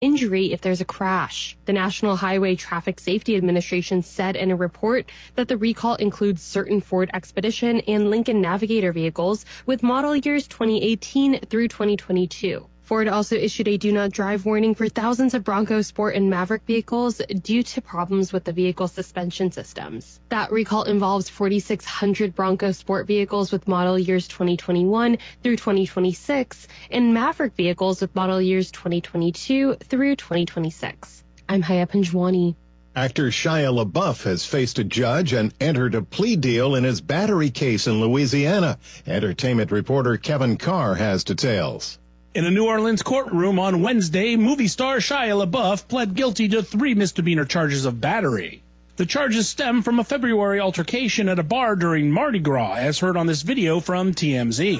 injury if there's a crash. The National Highway Traffic Safety Administration said in a report that the recall includes certain Ford Expedition and Lincoln Navigator vehicles with model years 2018 through 2022. Ford also issued a do not drive warning for thousands of Bronco Sport and Maverick vehicles due to problems with the vehicle suspension systems. That recall involves 4,600 Bronco Sport vehicles with model years 2021 through 2026 and Maverick vehicles with model years 2022 through 2026. I'm Haya Panjwani. Actor Shia LaBeouf has faced a judge and entered a plea deal in his battery case in Louisiana. Entertainment reporter Kevin Carr has details. In a New Orleans courtroom on Wednesday, movie star Shia LaBeouf pled guilty to 3 misdemeanor charges of battery. The charges stem from a February altercation at a bar during Mardi Gras, as heard on this video from TMZ.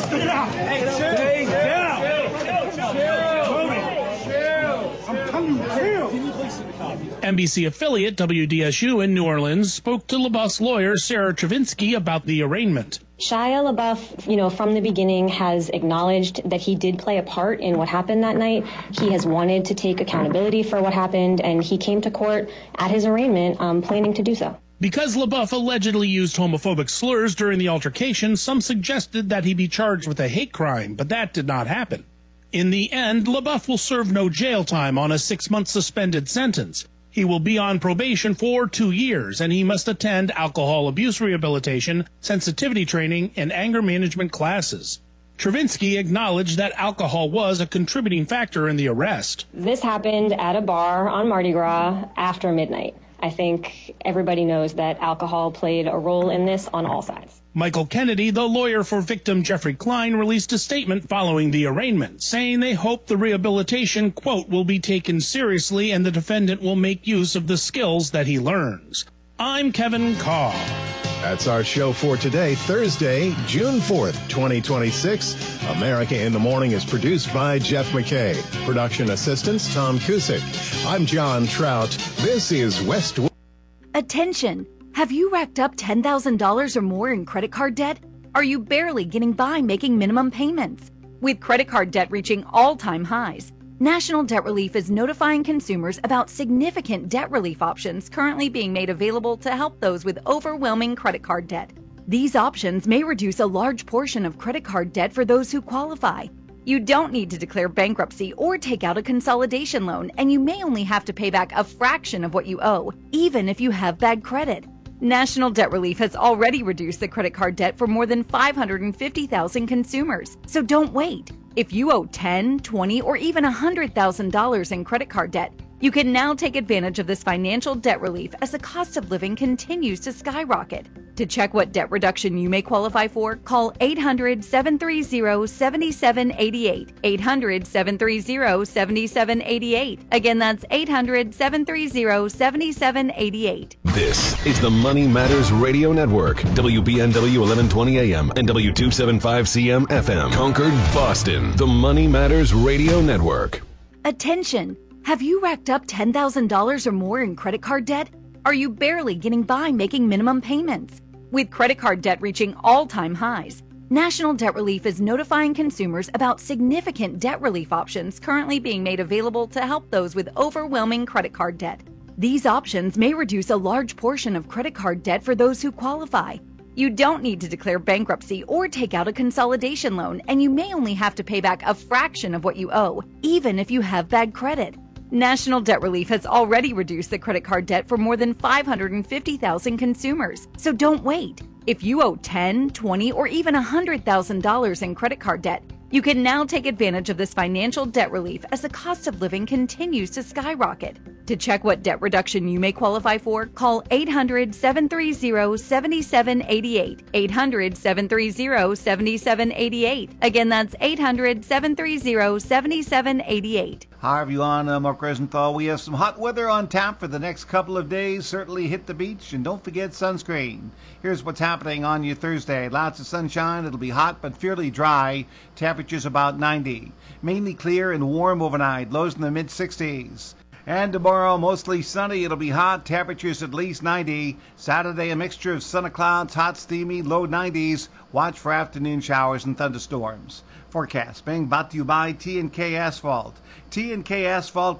NBC affiliate WDSU in New Orleans spoke to LaBeouf's lawyer, Sarah Travinsky, about the arraignment. Shia LaBeouf, from the beginning has acknowledged that he did play a part in what happened that night. He has wanted to take accountability for what happened, and he came to court at his arraignment planning to do so. Because LaBeouf allegedly used homophobic slurs during the altercation, some suggested that he be charged with a hate crime, but that did not happen. In the end, LaBeouf will serve no jail time on a 6-month suspended sentence. He will be on probation for 2 years, and he must attend alcohol abuse rehabilitation, sensitivity training, and anger management classes. Travinsky acknowledged that alcohol was a contributing factor in the arrest. This happened at a bar on Mardi Gras after midnight. I think everybody knows that alcohol played a role in this on all sides. Michael Kennedy, the lawyer for victim Jeffrey Klein, released a statement following the arraignment, saying they hope the rehabilitation, quote, will be taken seriously and the defendant will make use of the skills that he learns. I'm Kevin Carr. That's our show for today, Thursday, June 4th, 2026. America in the Morning is produced by Jeff McKay. Production assistants, Tom Kusick. I'm John Trout. This is Westwood. Attention! Have you racked up $10,000 or more in credit card debt? Are you barely getting by making minimum payments? With credit card debt reaching all-time highs, National Debt Relief is notifying consumers about significant debt relief options currently being made available to help those with overwhelming credit card debt. These options may reduce a large portion of credit card debt for those who qualify. You don't need to declare bankruptcy or take out a consolidation loan, and you may only have to pay back a fraction of what you owe, even if you have bad credit. National Debt Relief has already reduced the credit card debt for more than 550,000 consumers. So don't wait. If you owe $10,000, $20,000, or even $100,000 in credit card debt, you can now take advantage of this financial debt relief as the cost of living continues to skyrocket. To check what debt reduction you may qualify for, call 800-730-7788. 800-730-7788. Again, that's 800-730-7788. This is the Money Matters Radio Network, WBNW 1120 AM and W275CM FM, Concord, Boston. The Money Matters Radio Network. Attention! Have you racked up $10,000 or more in credit card debt? Are you barely getting by making minimum payments? With credit card debt reaching all-time highs, National Debt Relief is notifying consumers about significant debt relief options currently being made available to help those with overwhelming credit card debt. These options may reduce a large portion of credit card debt for those who qualify. You don't need to declare bankruptcy or take out a consolidation loan, and you may only have to pay back a fraction of what you owe, even if you have bad credit. National Debt Relief has already reduced the credit card debt for more than 550,000 consumers. So don't wait. If you owe $10,000, $20,000, or even $100,000 in credit card debt, you can now take advantage of this financial debt relief as the cost of living continues to skyrocket. To check what debt reduction you may qualify for, call 800-730-7788. 800-730-7788. Again, that's 800-730-7788. Hi everyone, I'm Mark Rosenthal. We have some hot weather on tap for the next couple of days. Certainly hit the beach and don't forget sunscreen. Here's what's happening on your Thursday. Lots of sunshine. It'll be hot but fairly dry. Temperatures about 90. Mainly clear and warm overnight. Lows in the mid-60s. And tomorrow, mostly sunny. It'll be hot. Temperatures at least 90. Saturday, a mixture of sun and clouds, hot, steamy, low 90s. Watch for afternoon showers and thunderstorms. Forecast being brought to you by T&K Asphalt. T&K Asphalt